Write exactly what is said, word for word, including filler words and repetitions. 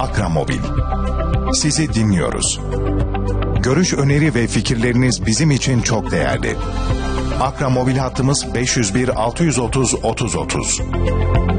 Akramobil. Sizi dinliyoruz. Görüş, öneri ve fikirleriniz bizim için çok değerli. Akramobil hattımız beş yüz bir altı yüz otuz otuz otuz.